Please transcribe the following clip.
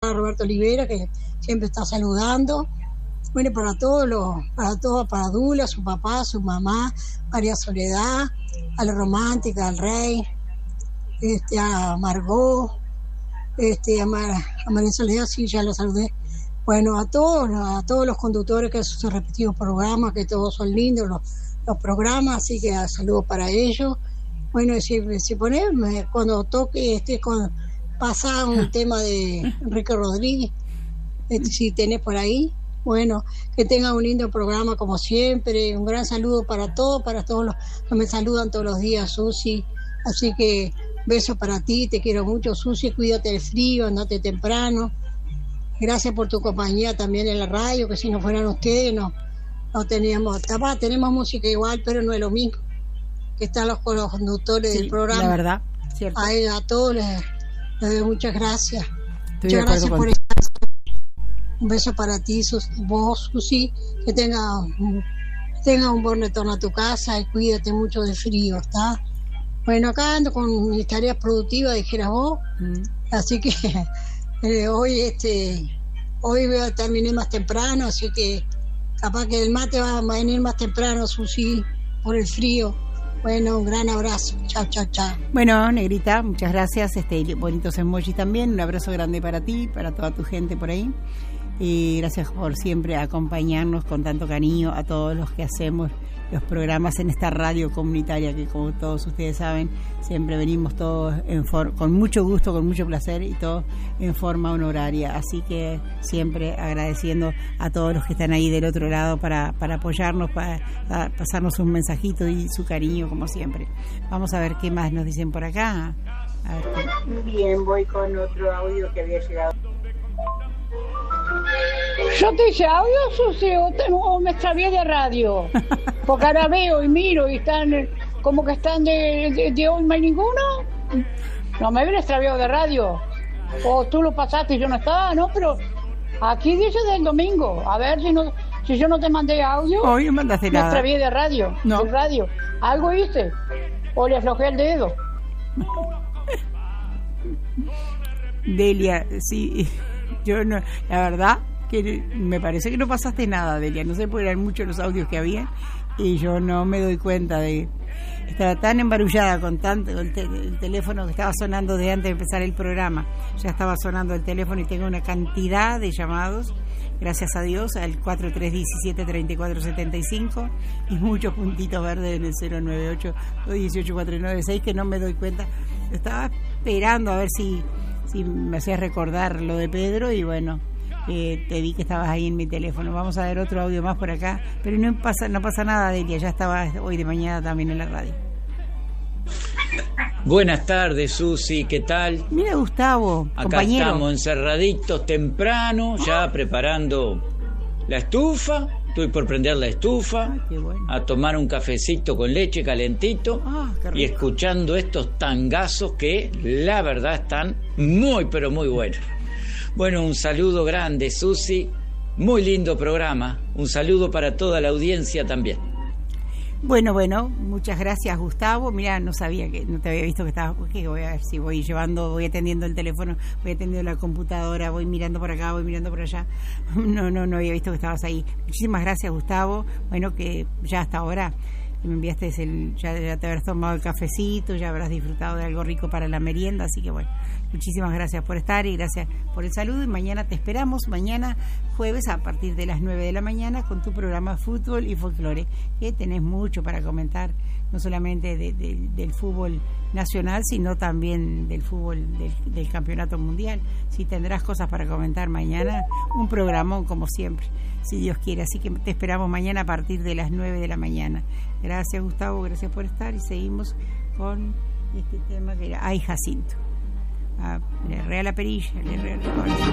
acá Roberto Olivera, que siempre está saludando. Bueno, para Dula, su papá, su mamá, María Soledad, a la Romántica, al Rey, a Margot, a María Soledad, sí, ya lo saludé. Bueno, a todos los conductores que hacen sus respectivos programas, que todos son lindos los programas, así que saludos para ellos. Bueno, si poneme, cuando toque, pasa un tema de Enrique Rodríguez, si tenés por ahí. Bueno, que tengan un lindo programa como siempre. Un gran saludo para todos los que me saludan todos los días, Susi. Así que besos para ti, te quiero mucho, Susi. Cuídate del frío, andate temprano. Gracias por tu compañía también en la radio, que si no fueran ustedes no teníamos. Tenemos música igual, pero no es lo mismo que están los conductores del programa. La verdad, cierto. A todos les doy muchas gracias. Muchas gracias por estar. Un beso para ti, vos, Susi, que tenga un buen retorno a tu casa y cuídate mucho del frío, ¿está? Bueno, acá ando con mis tareas productivas, dijeras vos, así que hoy terminé más temprano, así que capaz que el mate va a venir más temprano, Susi, por el frío. Bueno, un gran abrazo. Chao. Bueno, Negrita, muchas gracias. Bonitos emojis también. Un abrazo grande para ti, para toda tu gente por ahí. Y gracias por siempre acompañarnos con tanto cariño a todos los que hacemos los programas en esta radio comunitaria, que como todos ustedes saben, siempre venimos todos con mucho gusto, con mucho placer y todos en forma honoraria. Así que siempre agradeciendo a todos los que están ahí del otro lado para apoyarnos, para pasarnos un mensajito y su cariño como siempre. Vamos a ver qué más nos dicen por acá. A ver. Bien, voy con otro audio que había llegado. Yo te hice audio, Susi, o me extravié de radio. Porque ahora veo y miro y están como que están de hoy no hay ninguno. No me hubiera extraviado de radio. O tú lo pasaste y yo no estaba, ¿no? Pero aquí dice del domingo. A ver si yo no te mandé audio. Hoy no mandaste nada. Me extravié de radio. No. De radio. Algo hice. O le aflojé el dedo. Delia, sí. Yo no, la verdad que me parece que no pasaste nada, Delia. No sé, porque eran muchos los audios que había y yo no me doy cuenta de... Estaba tan embarullada con el teléfono que estaba sonando de antes de empezar el programa. Ya estaba sonando el teléfono y tengo una cantidad de llamados, gracias a Dios, al 4317-3475 y muchos puntitos verdes en el 098-218-496 que no me doy cuenta. Estaba esperando a ver si me hacías recordar lo de Pedro y bueno, te vi que estabas ahí en mi teléfono. Vamos a ver otro audio más por acá, pero no pasa nada, Delia, ya estaba hoy de mañana también en la radio. Buenas tardes, Susi, ¿qué tal? Mira, Gustavo, acá compañero. Estamos encerraditos temprano, ya preparando la estufa. Estoy por prender la estufa. Ay, qué bueno. A tomar un cafecito con leche calentito y escuchando estos tangazos que la verdad están muy pero muy buenos. Bueno, un saludo grande, Susi, muy lindo programa, un saludo para toda la audiencia también. Bueno, muchas gracias, Gustavo. Mira, no sabía que no te había visto que estabas, que voy a ver si voy atendiendo el teléfono, voy atendiendo la computadora, voy mirando por acá, voy mirando por allá. No había visto que estabas ahí. Muchísimas gracias, Gustavo. Bueno, que ya hasta ahora que me enviaste ya te habrás tomado el cafecito, ya habrás disfrutado de algo rico para la merienda, así que bueno, muchísimas gracias por estar y gracias por el saludo y mañana te esperamos, mañana jueves a partir de las 9 de la mañana con tu programa Fútbol y Folclore, que tenés mucho para comentar, no solamente del fútbol nacional, sino también del fútbol del campeonato mundial. Sí, tendrás cosas para comentar mañana, un programón como siempre, si Dios quiere, así que te esperamos mañana a partir de las 9 de la mañana. Gracias, Gustavo, gracias por estar y seguimos con este tema que era Ay Jacinto. Le Real la perilla, le Real la